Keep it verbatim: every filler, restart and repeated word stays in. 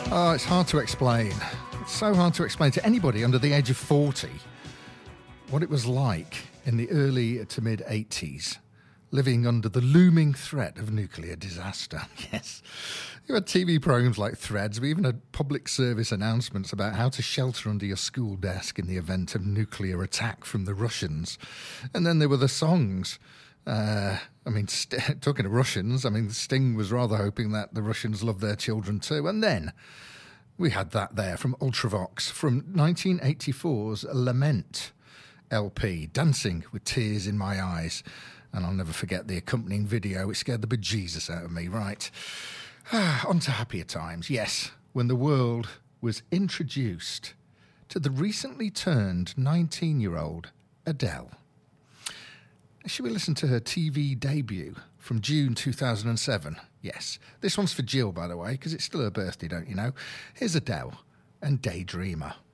Oh, it's hard to explain. It's so hard to explain to anybody under the age of forty what it was like in the early to mid-eighties, living under the looming threat of nuclear disaster. Yes. You had T V programmes like Threads. We even had public service announcements about how to shelter under your school desk in the event of nuclear attack from the Russians. And then there were the songs. Uh, I mean, st- talking to Russians, I mean, Sting was rather hoping that the Russians loved their children too. And then we had that there from Ultravox, from nineteen eighty-four's Lament L P, Dancing with Tears in My Eyes. And I'll never forget the accompanying video. It scared the bejesus out of me. Right. Ah, on to happier times. Yes, when the world was introduced to the recently turned nineteen-year-old Adele. Should we listen to her T V debut from June two thousand seven? Yes. This one's for Jill, by the way, because it's still her birthday, don't you know? Here's Adele and Daydreamer.